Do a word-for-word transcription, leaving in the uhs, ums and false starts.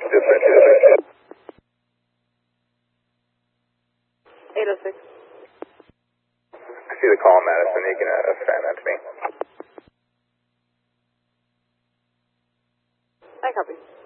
eight oh six. I see the call, Madison. You can uh, assign that to me. I copy.